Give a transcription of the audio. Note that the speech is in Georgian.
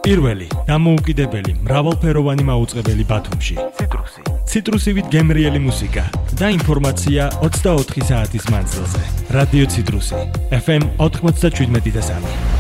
პირველი, დამოუკიდებელი, მრავალფეროვანი მაუწყებელი ბათუმში. ციტრუსივით გემრიელი მუსიკა და ინფორმაცია 24 საათის მანძილზე. რადიო ციტრუსი, FM 97.3.